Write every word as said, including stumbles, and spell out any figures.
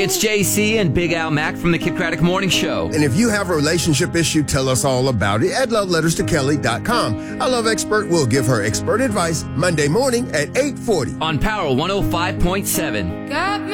It's J C and Big Al Mack from the Kid Craddock Morning Show. And if you have a relationship issue, tell us all about it at love letters to kelly dot com. Our love expert will give her expert advice Monday morning at eight forty. On Power one oh five point seven. Got me.